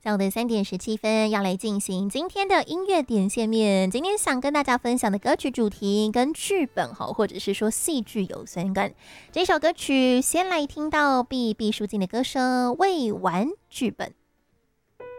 下午的3点17分，要来进行今天的音乐点线面。今天想跟大家分享的歌曲主题跟剧本或者是说戏剧有相关。这首歌曲先来听到毕淑静的歌声《未完剧本》。